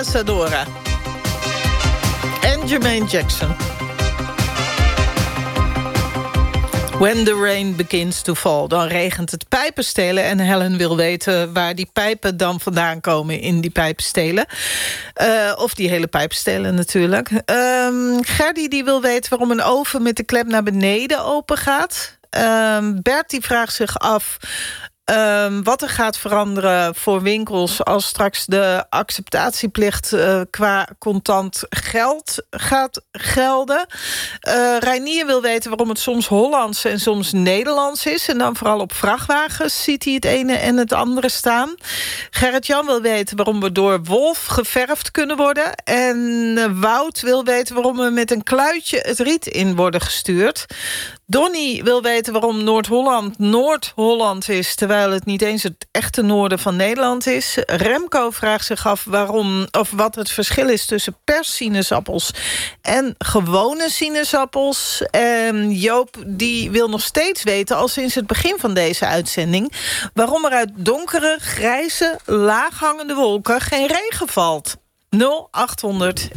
Casadora. En Jermaine Jackson. When the rain begins to fall. Dan regent het pijpenstelen. En Helen wil weten waar die pijpen dan vandaan komen in die pijpenstelen. Of die hele pijpenstelen natuurlijk. Gerdy die wil weten waarom een oven met de klep naar beneden open gaat. Bert die vraagt zich af wat er gaat veranderen voor winkels als straks de acceptatieplicht qua contant geld gaat gelden. Reinier wil weten waarom het soms Hollands en soms Nederlands is. En dan vooral op vrachtwagens ziet hij het ene en het andere staan. Gerrit-Jan wil weten waarom we door wolf geverfd kunnen worden. En Wout wil weten waarom we met een kluitje het riet in worden gestuurd. Donnie wil weten waarom Noord-Holland Noord-Holland is, terwijl het niet eens het echte noorden van Nederland is. Remco vraagt zich af waarom of wat het verschil is tussen perssinaasappels en gewone sinaasappels. En Joop die wil nog steeds weten, al sinds het begin van deze uitzending, waarom er uit donkere, grijze, laaghangende wolken geen regen valt. 0800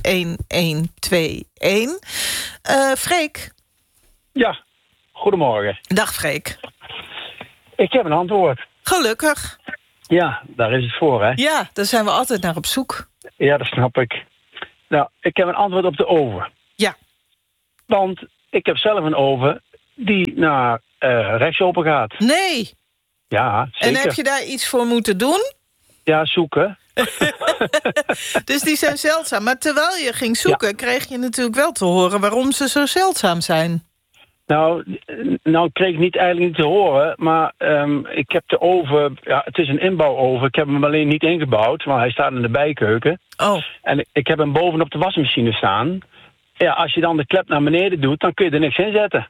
1121. Freek? Ja. Goedemorgen. Dag Freek. Ik heb een antwoord. Gelukkig. Ja, daar is het voor, hè? Ja, daar zijn we altijd naar op zoek. Ja, dat snap ik. Nou, ik heb een antwoord op de oven. Ja. Want ik heb zelf een oven die naar rechts open gaat. Nee. Ja, zeker. En heb je daar iets voor moeten doen? Ja, zoeken. Dus die zijn zeldzaam. Maar terwijl je ging zoeken, kreeg je natuurlijk wel te horen waarom ze zo zeldzaam zijn. Nou kreeg ik eigenlijk niet te horen, maar ik heb de oven, ja, het is een inbouwoven. Ik heb hem alleen niet ingebouwd, want hij staat in de bijkeuken. Oh. En ik heb hem bovenop de wasmachine staan. Ja, als je dan de klep naar beneden doet, dan kun je er niks in zetten.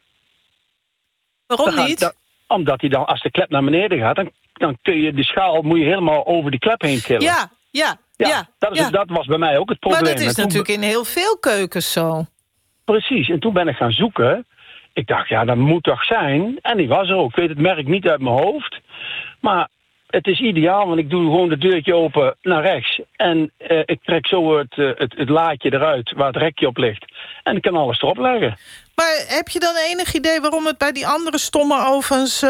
Waarom niet? Omdat hij dan, als de klep naar beneden gaat, dan kun je de schaal moet je helemaal over die klep heen tillen. Ja. Dat was bij mij ook het probleem. Maar dat is natuurlijk in heel veel keukens zo. Precies, en toen ben ik gaan zoeken. Ik dacht, ja, dat moet toch zijn? En die was er ook. Ik weet het merk niet uit mijn hoofd. Maar het is ideaal, want ik doe gewoon de deurtje open naar rechts. En ik trek zo het laadje eruit waar het rekje op ligt. En ik kan alles erop leggen. Maar heb je dan enig idee waarom het bij die andere stomme ovens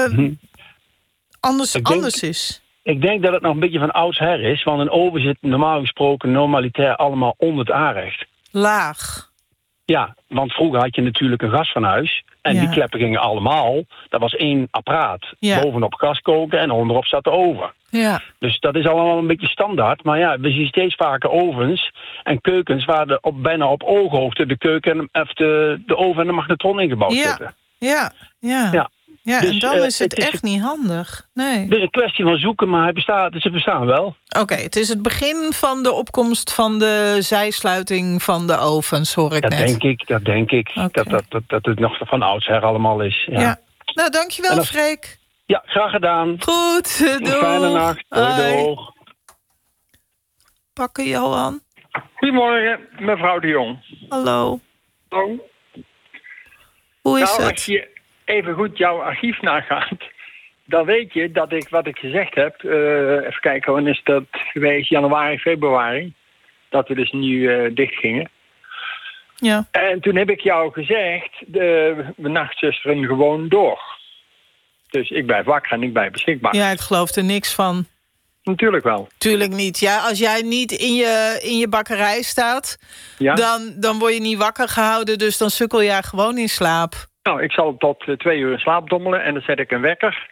anders is? Ik denk dat het nog een beetje van oudsher is. Want een oven zit normaal gesproken normalitair allemaal onder het aanrecht. Laag. Ja, want vroeger had je natuurlijk een gasfornuis. En die kleppen gingen allemaal. Dat was één apparaat. Ja. Bovenop gas koken en onderop zat de oven. Ja. Dus dat is allemaal een beetje standaard. Maar ja, we zien steeds vaker ovens en keukens waar bijna op ooghoogte de keuken of de oven en de magnetron ingebouwd zitten. Ja, dus, en dan is het echt niet handig. Nee. Het is een kwestie van zoeken, maar ze bestaan wel. Oké, het is het begin van de opkomst van de zijsluiting van de ovens, hoor ik net. Dat denk ik. Okay. Dat het nog van oudsher allemaal is. Ja. Nou, dankjewel, Freek. Ja, graag gedaan. Goed, doei. Fijne nacht. Doeg. Pakken Johan. Goedemorgen, mevrouw de Jong. Hallo. Hallo. Hoe is het? Als je even goed jouw archief nagaat, dan weet je dat wat ik gezegd heb, even kijken, wanneer is dat geweest? Januari, februari, dat we dus nu dicht gingen. Ja. En toen heb ik jou gezegd, de nachtzusteren gewoon door. Dus ik blijf wakker en ik blijf beschikbaar. Ja, ik geloof er niks van. Natuurlijk wel. Tuurlijk niet. Ja, als jij niet in je bakkerij staat, dan word je niet wakker gehouden, dus dan sukkel jij gewoon in slaap. Nou, ik zal tot 2 uur in slaap dommelen en dan zet ik een wekker.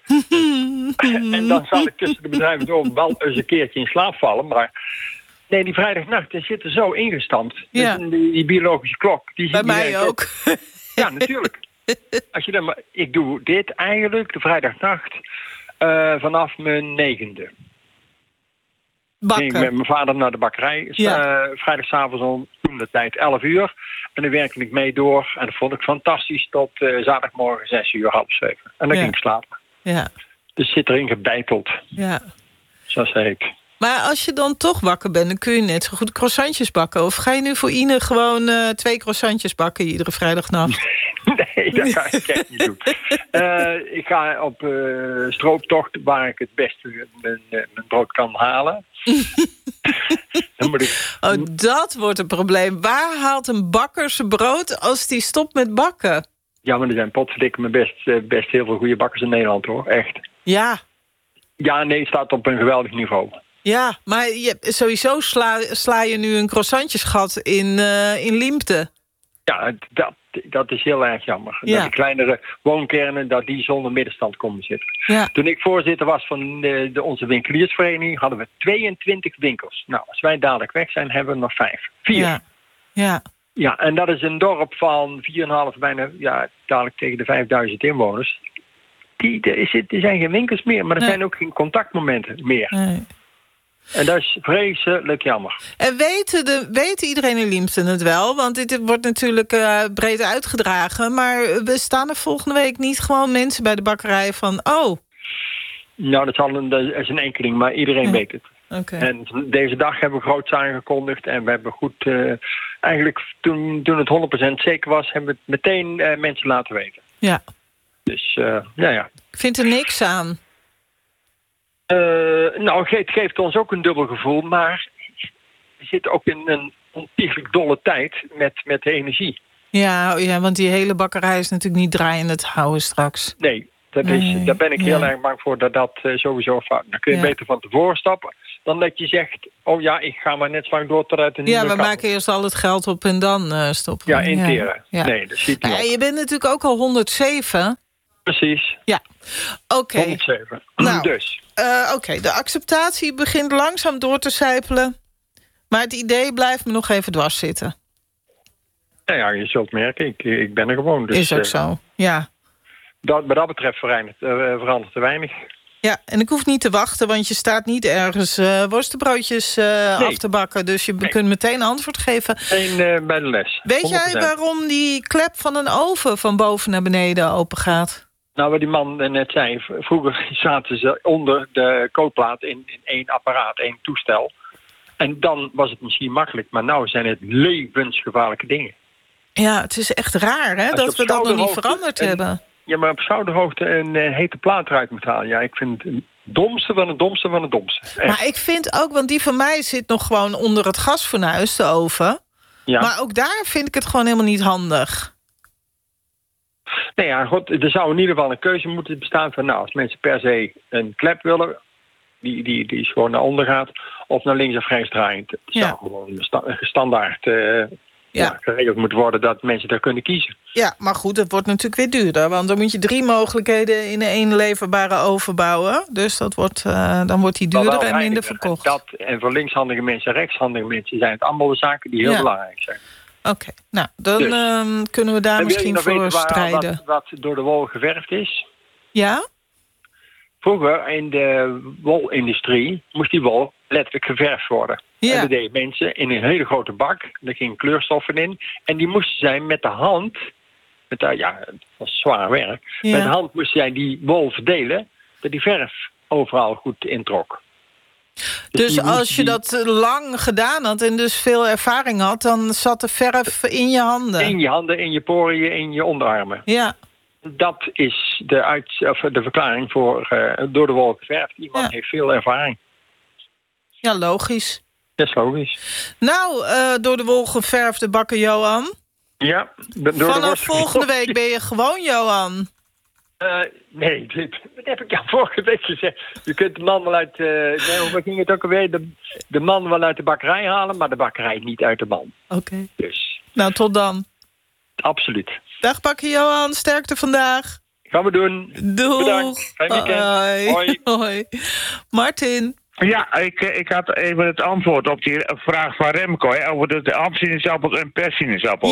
En dan zal ik tussen de bedrijven door wel eens een keertje in slaap vallen. Maar nee, die vrijdagnacht die zit er zo ingestampt. Ja. Dus die biologische klok. Die bij mij ook. Ja, natuurlijk. Ik doe dit eigenlijk de vrijdagnacht vanaf mijn 9e. Bakken. Ging met mijn vader naar de bakkerij. Vrijdagavond om toen de tijd 11 uur. En dan werkte ik mee door. En dat vond ik fantastisch tot zaterdagmorgen 6 uur, half 7. En dan ging ik slapen. Ja. Dus zit erin gebeiteld. Ja. Zo zeg ik. Maar als je dan toch wakker bent, dan kun je net zo goed croissantjes bakken. Of ga je nu voor Ine gewoon 2 croissantjes bakken iedere vrijdagnacht? Nee, dat ga ik echt niet doen. Ik ga op strooptocht waar ik het beste mijn brood kan halen. Dan moet ik... Oh, dat wordt een probleem. Waar haalt een bakker zijn brood als die stopt met bakken? Ja, maar er zijn potverdikke me best heel veel goede bakkers in Nederland, hoor. Echt. Ja. Ja, nee, het staat op een geweldig niveau. Ja, maar sowieso sla je nu een croissantjesgat in Liempte. Ja, dat is heel erg jammer. Ja. Dat de kleinere woonkernen, dat die zonder middenstand komen zitten. Ja. Toen ik voorzitter was van onze winkeliersvereniging, hadden we 22 winkels. Nou, als wij dadelijk weg zijn, hebben we nog 4. Ja. Ja. Ja, en dat is een dorp van 4,5, bijna, ja, dadelijk tegen de 5000 inwoners. Er zijn geen winkels meer, maar er zijn ook geen contactmomenten meer. Nee. En dat is vreselijk jammer. En weet iedereen in Liempte het wel? Want dit wordt natuurlijk breed uitgedragen. Maar we staan er volgende week niet gewoon mensen bij de bakkerij van... Oh. Nou, dat is een enkeling, maar iedereen weet het. Okay. En deze dag hebben we groots aangekondigd. En we hebben goed... eigenlijk toen het 100% zeker was, hebben we het meteen mensen laten weten. Ja. Dus, ja. Ik vind er niks aan. Nou, het geeft ons ook een dubbel gevoel, maar we zitten ook in een ontiegelijk dolle tijd met de energie. Ja, want die hele bakkerij is natuurlijk niet draaiende te houden straks. Nee, daar ben ik heel erg bang voor dat sowieso fout. Dan kun je beter van tevoren stappen dan dat je zegt, oh ja, ik ga maar net zo lang door totdat een nieuwe we maken eerst al het geld op en dan stoppen we. Ja, interen. Ja. Nee, dat ziet niet. Je bent natuurlijk ook al 107. Precies. Ja, oké. 107. Nou, dus. Oké, de acceptatie begint langzaam door te sijpelen. Maar het idee blijft me nog even dwars zitten. Nou ja, je zult merken, ik ben er gewoon. Dus, is ook zo, ja. Wat dat betreft verandert te weinig. Ja, en ik hoef niet te wachten, want je staat niet ergens worstenbroodjes af te bakken. Dus je kunt meteen antwoord geven. Bij de les. Weet 100%. Jij waarom die klep van een oven van boven naar beneden open gaat? Nou, wat die man net zei, vroeger zaten ze onder de kookplaat in één apparaat, één toestel. En dan was het misschien makkelijk, maar nou zijn het levensgevaarlijke dingen. Ja, het is echt raar hè, dat we dat nog niet veranderd hebben. Ja, maar op schouderhoogte een hete plaat eruit moet halen. Ja, ik vind het domste van het domste van het domste. Echt. Maar ik vind ook, want die van mij zit nog gewoon onder het gasfornuis, de oven. Ja. Maar ook daar vind ik het gewoon helemaal niet handig. Nee, ja, goed, er zou in ieder geval een keuze moeten bestaan van... nou, als mensen per se een klep willen... die gewoon naar onder gaat... of naar links of rechts draaiend. Het zou gewoon standaard geregeld moeten worden... dat mensen daar kunnen kiezen. Ja, maar goed, het wordt natuurlijk weer duurder. Want dan moet je 3 mogelijkheden in één leverbare oven bouwen. Dus dat wordt, dan wordt die duurder en minder verkocht. En voor linkshandige mensen en rechtshandige mensen... zijn het allemaal de zaken die heel belangrijk zijn. Oké, nou, dan kunnen we daar misschien voor strijden. Wat door de wol geverfd is? Ja? Vroeger in de wolindustrie moest die wol letterlijk geverfd worden. Ja. En dat deden mensen in een hele grote bak. Daar gingen kleurstoffen in. En die moesten zij met de hand... het was zwaar werk. Ja. Met de hand moesten zij die wol verdelen... dat die verf overal goed introk. Dus als je dat lang gedaan had en dus veel ervaring had... dan zat de verf in je handen? In je handen, in je poriën, in je onderarmen. Ja. Dat is de verklaring voor door de wol geverfd. Iemand heeft veel ervaring. Ja, logisch. Dat is logisch. Nou, door de wol geverfde bakker Johan. Ja. Vanaf volgende week ben je gewoon Johan. Nee, dat heb ik jou vorige week gezegd. Je kunt de man wel uit... hoe ging het ook alweer? De man wel uit de bakkerij halen, maar de bakkerij niet uit de man. Oké. Dus. Nou, tot dan. Absoluut. Dag bakker Johan, sterkte vandaag. Gaan we doen. Doeg. Bedankt. Fijn weekend. Hoi. Hoi. Martin. Ja, ik had even het antwoord op die vraag van Remco... Hè, over de appelsinaasappel en persinaasappel.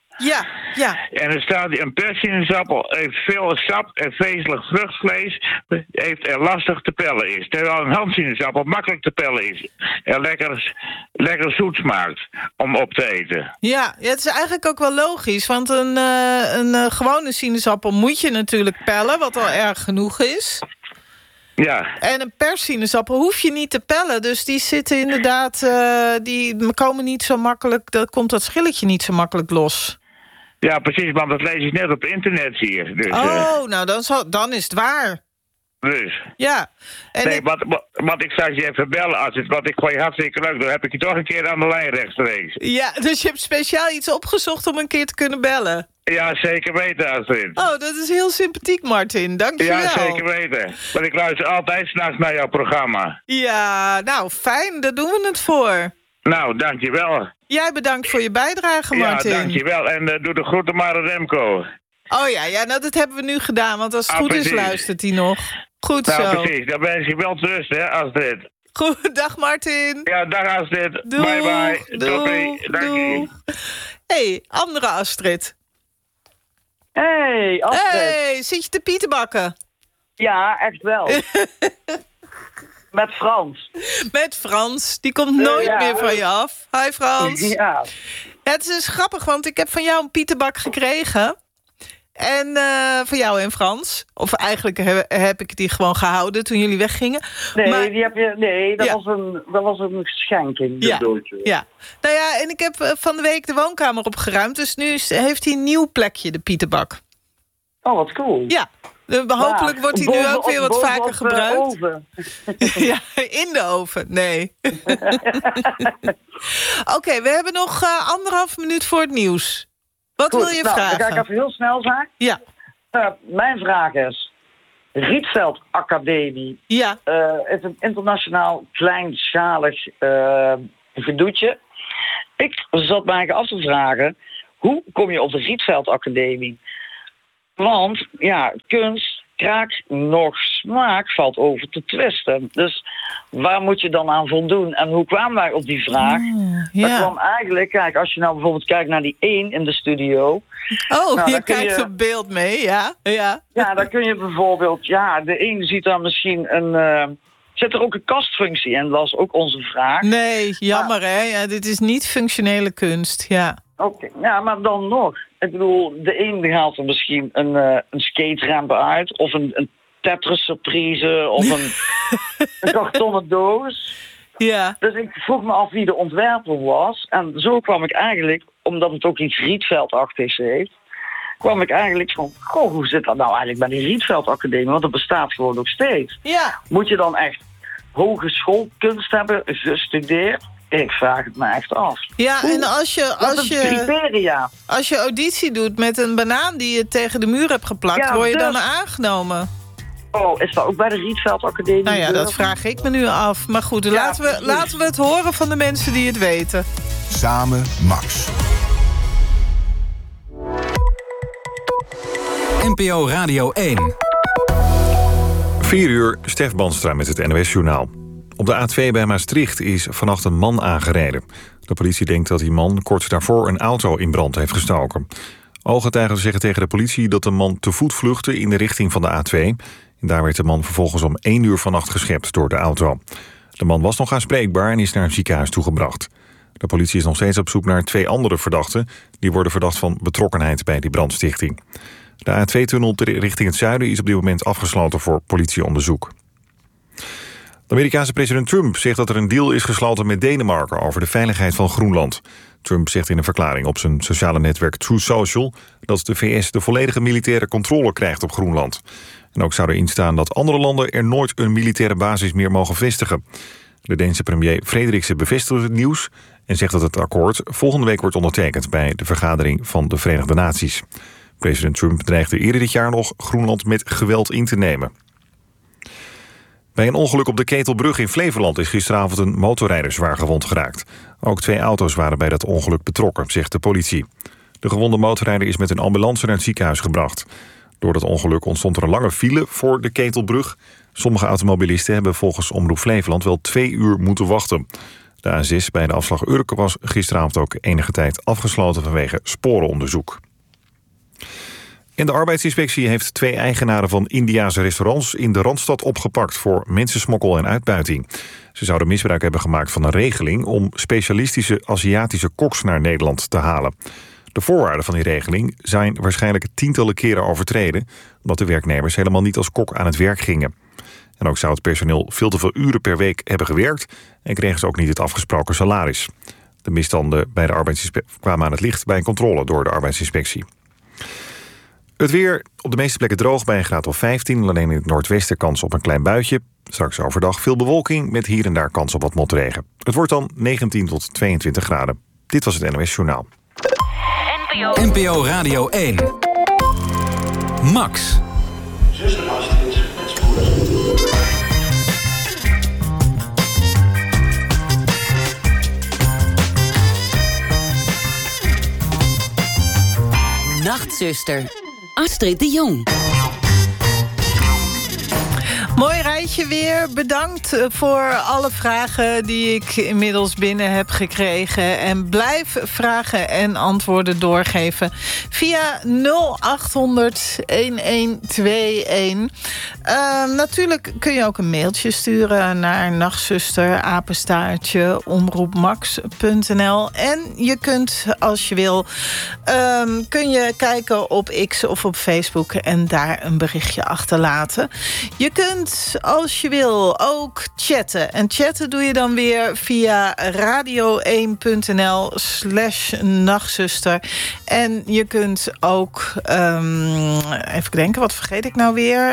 Ja. En er staat, een persinaasappel heeft veel sap en vezelig vruchtvlees... heeft er lastig te pellen is. Terwijl een handsinaasappel makkelijk te pellen is. En lekker zoet smaakt om op te eten. Ja, het is eigenlijk ook wel logisch. Want een gewone sinaasappel moet je natuurlijk pellen... wat al erg genoeg is... Ja. En een persinaasappel hoef je niet te pellen. Dus die zitten inderdaad... die komen niet zo makkelijk... Dan komt dat schilletje niet zo makkelijk los. Ja, precies, want dat lees ik net op internet hier. Dus, nou dan is het waar. Dus. Ja. En nee, want ik zou je even bellen, want ik vond je hartstikke leuk. Dan heb ik je toch een keer aan de lijn rechtstreeks. Ja, dus je hebt speciaal iets opgezocht om een keer te kunnen bellen. Ja, zeker weten, Astrid. Oh, dat is heel sympathiek, Martin. Dank je wel. Ja, zeker weten. Want ik luister altijd 's nachts naar jouw programma. Ja, nou, fijn. Daar doen we het voor. Nou, dankjewel. Jij bedankt voor je bijdrage, Martin. Ja, dankjewel. En doe de groeten maar aan Remco. Oh ja, nou, dat hebben we nu gedaan. Want als het goed is, luistert hij nog. Goed nou, zo. Precies. Dan wens ik wel rust, hè, Astrid. Goed, dag Martin. Ja, dag Astrid. Doeg, bye bye. Doei. Dank je. Hey, andere Astrid. Hey, Astrid. Hey, zit je te pietenbakken? Ja, echt wel. Met Frans. Met Frans. Die komt nooit meer van je af. Hi Frans. Ja. Het is grappig, want ik heb van jou een pietenbak gekregen. En van jou en Frans. Of eigenlijk heb ik die gewoon gehouden toen jullie weggingen. Nee, maar, die heb je, dat was een geschenking. Ja. Nou ja, en ik heb van de week de woonkamer opgeruimd. Dus nu heeft hij een nieuw plekje, de pietenbak. Oh, wat cool. Ja. Hopelijk wordt hij nu ook weer wat vaker gebruikt. Oven. Ja, in de oven. Nee. Oké, we hebben nog 1,5 minuut voor het nieuws. Wat wil je vragen? Dan ga ik even heel snel zijn. Ja. Mijn vraag is... Rietveld Academie is een internationaal kleinschalig gedoetje. Ik zat me eigenlijk af te vragen... Hoe kom je op de Rietveld Academie? Want, ja, kunst, kraak, nog smaak valt over te twisten. Dus waar moet je dan aan voldoen? En hoe kwamen wij op die vraag? Dat kwam eigenlijk, kijk, als je nou bijvoorbeeld kijkt naar die 1 in de studio... Oh, nou, je kijkt op beeld mee, ja. Ja, dan kun je bijvoorbeeld, de 1 ziet daar misschien zit er ook een kastfunctie in? Dat was ook onze vraag. Nee, jammer hè. Ja, dit is niet functionele kunst, ja. Oké, ja, maar dan nog. Ik bedoel, de een haalt er misschien een skateramp uit... of een Tetris-surprise of een kartonnen doos. Ja. Dus ik vroeg me af wie de ontwerper was. En zo kwam ik eigenlijk, omdat het ook iets Rietveldachtigs heeft... kwam ik eigenlijk van, hoe zit dat nou eigenlijk bij die Rietveld Academie? Want dat bestaat gewoon nog steeds. Ja. Moet je dan echt hogeschoolkunst hebben gestudeerd? Ik vraag het me echt af. Ja, en als je auditie doet met een banaan die je tegen de muur hebt geplakt... word je dan aangenomen? Oh, is dat ook bij de Rietveld Academie? Nou ja, dat vraag ik me nu af. Maar goed, laten we het horen van de mensen die het weten. Samen Max. NPO Radio 1. 4 uur, Stef Banstra met het NOS-journaal. Op de A2 bij Maastricht is vannacht een man aangereden. De politie denkt dat die man kort daarvoor een auto in brand heeft gestoken. Ooggetuigen zeggen tegen de politie dat de man te voet vluchtte in de richting van de A2. En daar werd de man vervolgens om 1 uur vannacht geschept door de auto. De man was nog aanspreekbaar en is naar een ziekenhuis toegebracht. De politie is nog steeds op zoek naar 2 andere verdachten. Die worden verdacht van betrokkenheid bij die brandstichting. De A2-tunnel richting het zuiden is op dit moment afgesloten voor politieonderzoek. De Amerikaanse president Trump zegt dat er een deal is gesloten met Denemarken over de veiligheid van Groenland. Trump zegt in een verklaring op zijn sociale netwerk Truth Social dat de VS de volledige militaire controle krijgt op Groenland. En ook zou erin staan dat andere landen er nooit een militaire basis meer mogen vestigen. De Deense premier Frederiksen bevestigt het nieuws en zegt dat het akkoord volgende week wordt ondertekend bij de vergadering van de Verenigde Naties. President Trump dreigde eerder dit jaar nog Groenland met geweld in te nemen. Bij een ongeluk op de Ketelbrug in Flevoland is gisteravond een motorrijder zwaar gewond geraakt. Ook 2 auto's waren bij dat ongeluk betrokken, zegt de politie. De gewonde motorrijder is met een ambulance naar het ziekenhuis gebracht. Door dat ongeluk ontstond er een lange file voor de Ketelbrug. Sommige automobilisten hebben volgens Omroep Flevoland wel 2 uur moeten wachten. De A6 bij de afslag Urk was gisteravond ook enige tijd afgesloten vanwege sporenonderzoek. En de arbeidsinspectie heeft 2 eigenaren van Indiase restaurants in de Randstad opgepakt voor mensensmokkel en uitbuiting. Ze zouden misbruik hebben gemaakt van een regeling om specialistische Aziatische koks naar Nederland te halen. De voorwaarden van die regeling zijn waarschijnlijk tientallen keren overtreden, omdat de werknemers helemaal niet als kok aan het werk gingen. En ook zou het personeel veel te veel uren per week hebben gewerkt en kregen ze ook niet het afgesproken salaris. De misstanden bij de arbeidsinspectie kwamen aan het licht bij een controle door de arbeidsinspectie. Het weer op de meeste plekken droog bij een graad of 15. Alleen in het noordwesten kans op een klein buitje. Straks overdag veel bewolking met hier en daar kans op wat motregen. Het wordt dan 19 tot 22 graden. Dit was het NOS Journaal. NPO Radio 1. Max. Zuster Astrid met spoed. Nachtzuster, Astrid de Jong. Mooi rijtje weer. Bedankt voor alle vragen die ik inmiddels binnen heb gekregen. En blijf vragen en antwoorden doorgeven via 0800-1121. Natuurlijk kun je ook een mailtje sturen naar nachtzuster@omroepmax.nl. En je kunt, als je wil, kun je kijken op X of op Facebook en daar een berichtje achterlaten. Je kunt, als je wil, ook chatten. En chatten doe je dan weer via radio1.nl/nachtzuster. En je kunt ook, even denken, wat vergeet ik nou weer?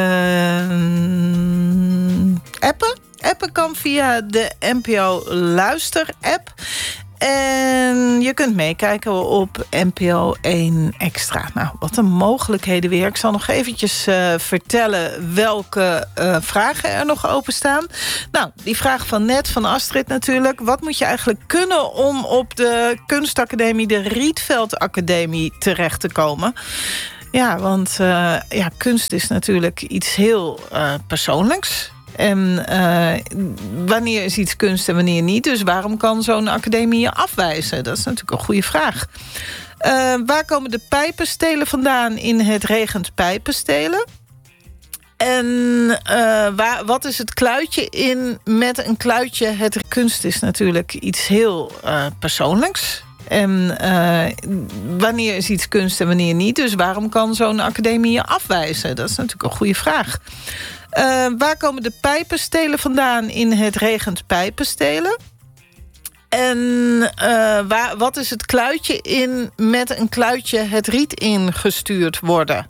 Appen. Appen kan via de NPO Luister app. En je kunt meekijken op NPO 1 Extra. Nou, wat een mogelijkheden weer. Ik zal nog eventjes vertellen welke vragen er nog openstaan. Nou, die vraag van net, van Astrid natuurlijk. Wat moet je eigenlijk kunnen om op de kunstacademie, de Rietveld Academie, terecht te komen? Ja, want kunst is natuurlijk iets heel persoonlijks. En wanneer is iets kunst en wanneer niet? Dus waarom kan zo'n academie je afwijzen? Dat is natuurlijk een goede vraag. Waar komen de pijpenstelen vandaan in Het regent pijpenstelen? En wat is het kluitje in met een kluitje? Het kunst is natuurlijk iets heel persoonlijks. En wanneer is iets kunst en wanneer niet? Dus waarom kan zo'n academie je afwijzen? Dat is natuurlijk een goede vraag. Waar komen de pijpenstelen vandaan in Het regent pijpenstelen? En wat is het kluitje in met een kluitje het riet ingestuurd worden?